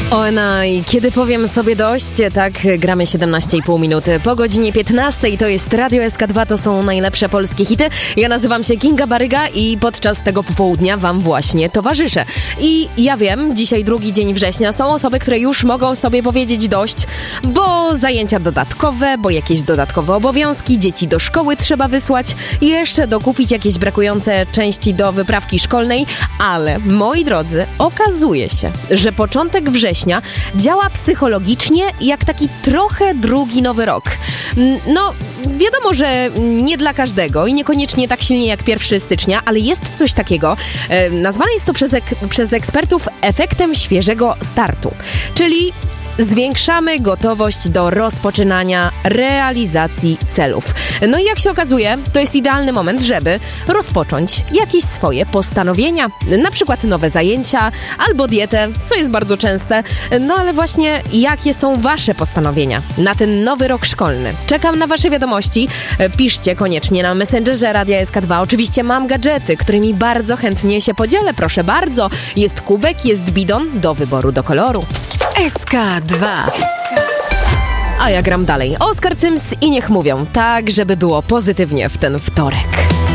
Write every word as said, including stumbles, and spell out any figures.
O naj, kiedy powiem sobie dość, tak, gramy siedemnaście i pół minuty. Po godzinie piętnastej to jest Radio S K dwa, to są najlepsze polskie hity. Ja nazywam się Kinga Baryga i podczas tego popołudnia wam właśnie towarzyszę. I ja wiem, dzisiaj drugi dzień września, są osoby, które już mogą sobie powiedzieć dość, bo zajęcia dodatkowe, bo jakieś dodatkowe obowiązki, dzieci do szkoły trzeba wysłać, jeszcze dokupić jakieś brakujące części do wyprawki szkolnej, ale moi drodzy, okazuje się, że początek września działa psychologicznie jak taki trochę drugi nowy rok. No, wiadomo, że nie dla każdego i niekoniecznie tak silnie jak pierwszego stycznia, ale jest coś takiego. E, nazwane jest to przez, ek- przez ekspertów efektem świeżego startu, czyli zwiększamy gotowość do rozpoczynania realizacji celów. No i jak się okazuje, to jest idealny moment, żeby rozpocząć jakieś swoje postanowienia. Na przykład nowe zajęcia albo dietę, co jest bardzo częste. No ale właśnie jakie są wasze postanowienia na ten nowy rok szkolny? Czekam na wasze wiadomości. Piszcie koniecznie na Messengerze Radia S K dwa. Oczywiście mam gadżety, którymi bardzo chętnie się podzielę. Proszę bardzo. Jest kubek, jest bidon do wyboru do koloru. S K dwa. A ja gram dalej. Oskar Cyms i niech mówią, tak żeby było pozytywnie w ten wtorek.